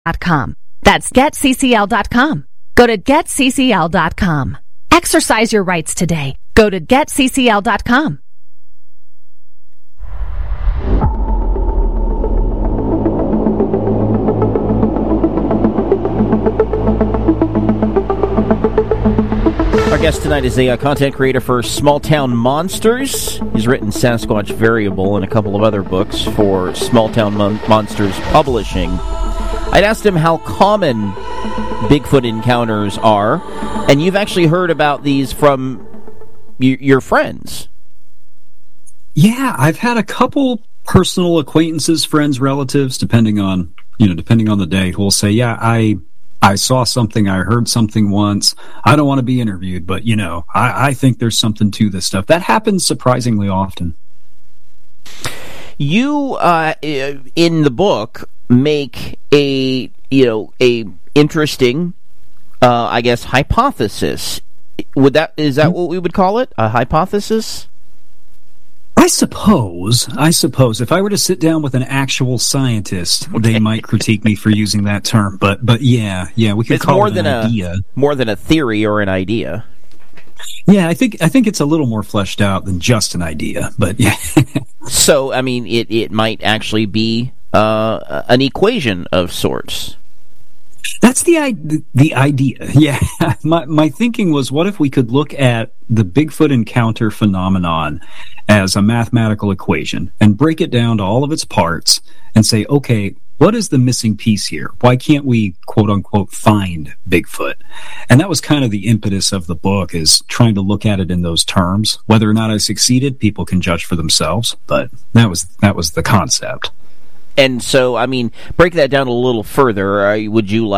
GetCCL.com. That's GetCCL.com. Go to GetCCL.com. Exercise your rights today. Go to GetCCL.com. Our guest tonight is a content creator for Small Town Monsters. He's written Sasquatch Variable and a couple of other books for Small Town Monsters Publishing. I'd asked him how common Bigfoot encounters are, and you've actually heard about these from your friends. Yeah, I've had a couple personal acquaintances, friends, relatives, depending on the day, who will say, yeah, I saw something, I heard something once. I don't want to be interviewed, but, I think there's something to this stuff. That happens surprisingly often. You, in the book, make a interesting, hypothesis. Is that what we would call it? A hypothesis? I suppose if I were to sit down with an actual scientist, they might critique me for using that term. But yeah, we could call it an idea. More than a theory or an idea. Yeah, I think it's a little more fleshed out than just an idea. But yeah. So I mean, it might actually be an equation of sorts. That's the idea. Yeah. My thinking was, what if we could look at the Bigfoot encounter phenomenon as a mathematical equation and break it down to all of its parts and say, okay, what is the missing piece here? Why can't we, quote unquote, find Bigfoot? And that was kind of the impetus of the book, is trying to look at it in those terms. Whether or not I succeeded, people can judge for themselves, but that was the concept. And so, I mean, break that down a little further. Would you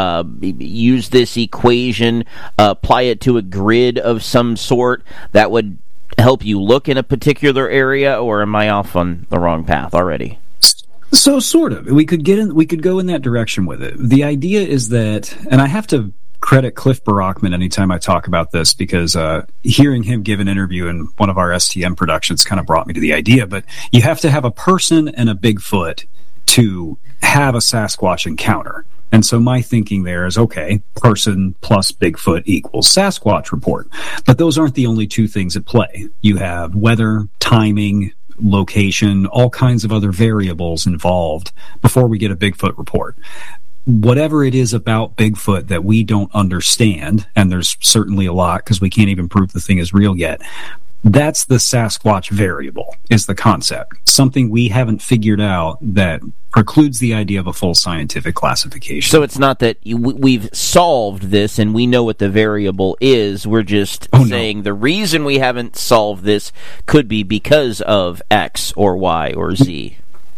use this equation, apply it to a grid of some sort that would help you look in a particular area, or am I off on the wrong path already? So sort of. We could go in that direction with it. The idea is that, and I have to credit Cliff Barackman anytime I talk about this, because hearing him give an interview in one of our STM productions kind of brought me to the idea, but you have to have a person and a Bigfoot to have a Sasquatch encounter. And so my thinking there is, okay, person plus Bigfoot equals Sasquatch report. But those aren't the only two things at play. You have weather, timing, location, all kinds of other variables involved before we get a Bigfoot report. Whatever it is about Bigfoot that we don't understand, and there's certainly a lot because we can't even prove the thing is real yet, that's the Sasquatch variable, is the concept. Something we haven't figured out that precludes the idea of a full scientific classification. So it's not that we've solved this and we know what the variable is. We're just saying the reason we haven't solved this could be because of X or Y or Z.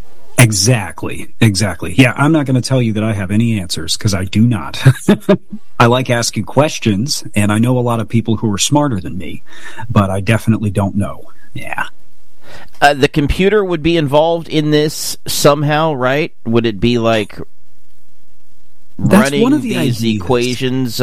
Exactly. Yeah, I'm not going to tell you that I have any answers, because I do not. I like asking questions, and I know a lot of people who are smarter than me, but I definitely don't know. Yeah. The computer would be involved in this somehow, right? Would it be like running these equations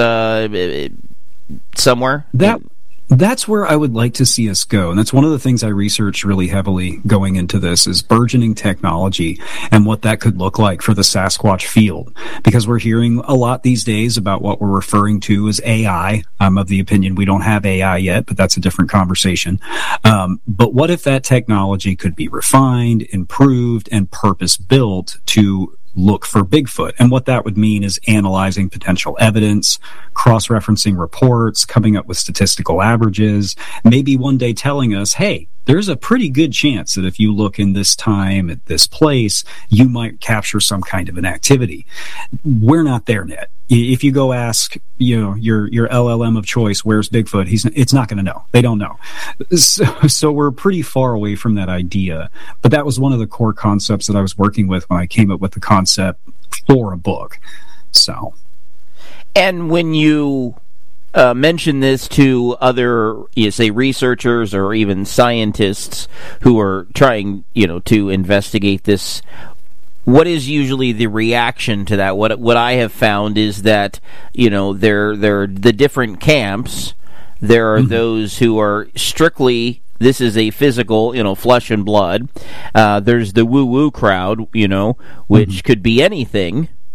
somewhere? That's where I would like to see us go. And that's one of the things I researched really heavily going into this, is burgeoning technology and what that could look like for the Sasquatch field. Because we're hearing a lot these days about what we're referring to as AI. I'm of the opinion we don't have AI yet, but that's a different conversation. But what if that technology could be refined, improved, and purpose-built to look for Bigfoot? And what that would mean is analyzing potential evidence, cross-referencing reports, coming up with statistical averages, maybe one day telling us, hey, there's a pretty good chance that if you look in this time at this place, you might capture some kind of an activity. We're not there yet. If you go ask, your LLM of choice, where's Bigfoot? It's not going to know. They don't know. So we're pretty far away from that idea. But that was one of the core concepts that I was working with when I came up with the concept for a book. So, and when you mention this to other, say, researchers or even scientists who are trying, to investigate this, what is usually the reaction to that? What I have found is that, there are the different camps. There are those who are strictly, this is a physical, flesh and blood. There's the woo-woo crowd, which could be anything.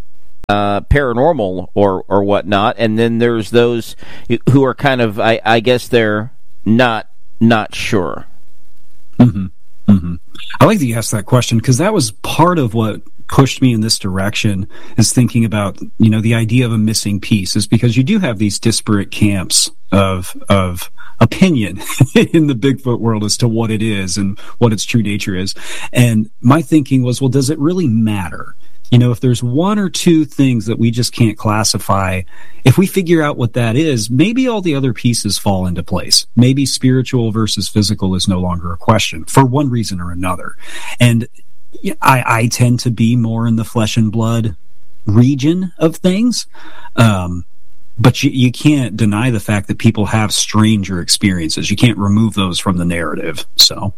paranormal or whatnot, and then there's those who are kind of, I guess they're not sure. Mm-hmm. Mm-hmm. I like that you asked that question, because that was part of what pushed me in this direction, is thinking about, the idea of a missing piece, is because you do have these disparate camps of opinion in the Bigfoot world as to what it is and what its true nature is. And my thinking was, well, does it really matter? If there's one or two things that we just can't classify, if we figure out what that is, maybe all the other pieces fall into place. Maybe spiritual versus physical is no longer a question for one reason or another. And I tend to be more in the flesh and blood region of things. But you can't deny the fact that people have stranger experiences. You can't remove those from the narrative.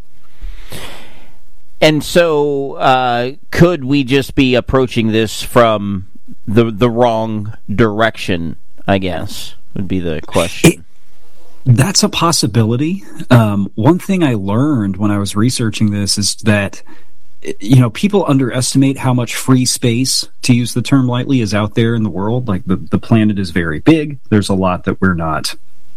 And so, could we just be approaching this from the wrong direction, I guess, would be the question. That's a possibility. One thing I learned when I was researching this is that, people underestimate how much free space, to use the term lightly, is out there in the world. Like, the planet is very big. There's a lot that we're not,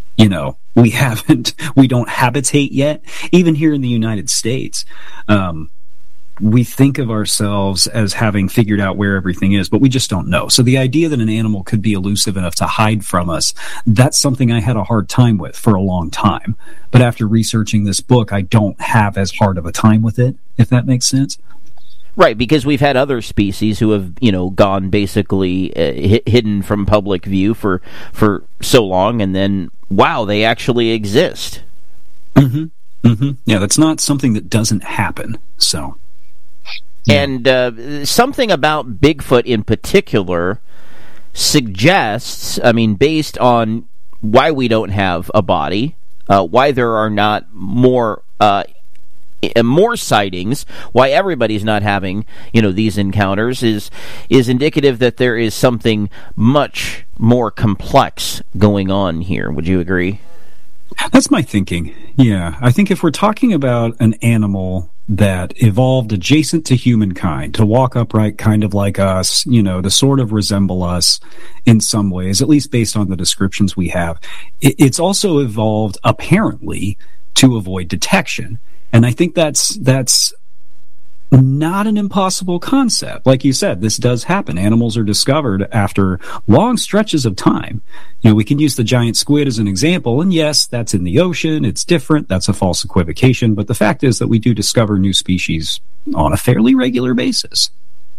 we don't habitate yet. Even here in the United States, we think of ourselves as having figured out where everything is, but we just don't know. So the idea that an animal could be elusive enough to hide from us, that's something I had a hard time with for a long time. But after researching this book, I don't have as hard of a time with it, if that makes sense. Right, because we've had other species who have, gone basically hidden from public view for so long, and then, wow, they actually exist. Mm-hmm. Mm-hmm. Yeah, that's not something that doesn't happen, so... Yeah. And something about Bigfoot in particular suggests, based on why we don't have a body, why there are not more sightings, why everybody's not having, these encounters, is indicative that there is something much more complex going on here. Would you agree? That's my thinking. Yeah. I think if we're talking about an animal that evolved adjacent to humankind, to walk upright kind of like us, to sort of resemble us in some ways, at least based on the descriptions we have, it's also evolved apparently to avoid detection. And I think that's not an impossible concept. Like you said, this does happen. Animals are discovered after long stretches of time. We can use the giant squid as an example, and yes, that's in the ocean. It's different. That's a false equivocation. But the fact is that we do discover new species on a fairly regular basis.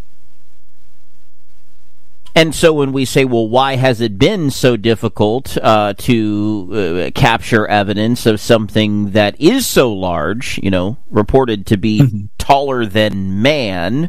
And so when we say, well, why has it been so difficult to capture evidence of something that is so large, reported to be taller than man,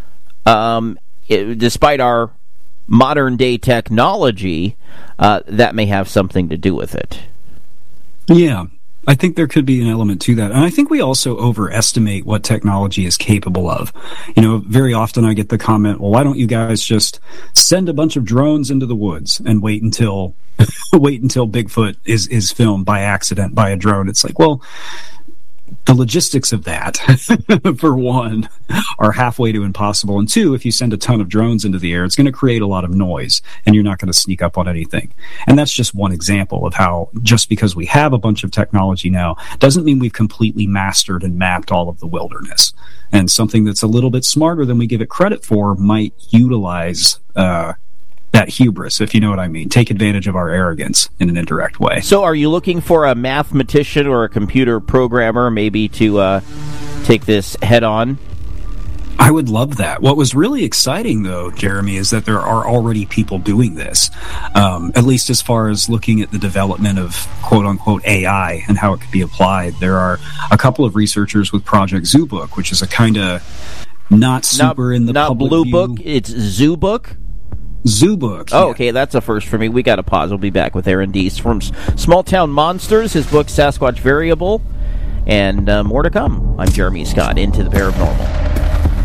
despite our modern-day technology, that may have something to do with it. Yeah. I think there could be an element to that. And I think we also overestimate what technology is capable of. Very often I get the comment, well, why don't you guys just send a bunch of drones into the woods and wait until Bigfoot is filmed by accident by a drone? It's like, well, the logistics of that, for one, are halfway to impossible. And two, if you send a ton of drones into the air, it's going to create a lot of noise, and you're not going to sneak up on anything. And that's just one example of how, just because we have a bunch of technology now, doesn't mean we've completely mastered and mapped all of the wilderness. And something that's a little bit smarter than we give it credit for might utilize that hubris, if you know what I mean. Take advantage of our arrogance in an indirect way. So are you looking for a mathematician or a computer programmer maybe to take this head on? I would love that. What was really exciting, though, Jeremy, is that there are already people doing this, at least as far as looking at the development of quote-unquote AI and how it could be applied. There are a couple of researchers with Project ZooBook, which is a kind of not super in the public Blue view. Book, it's ZooBook? ZooBook. Oh, yeah. Okay, that's a first for me. We got to pause. We'll be back with Aaron Deese from Small Town Monsters, his book Sasquatch Variable, and more to come. I'm Jeremy Scott, Into the Paranormal.